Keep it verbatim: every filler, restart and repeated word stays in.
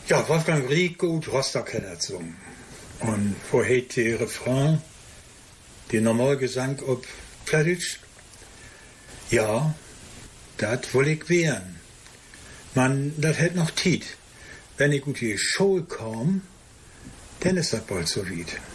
Ja, Wolfgang Rico und Rostock hat er gesungen. Und vorher der Refrain, der Normalgesang ob Plattdeutsch. Ja, das will ich werden. Man, das hätt noch Tiet. Wenn ich gut die Schule komm, dann ist das bald so weit.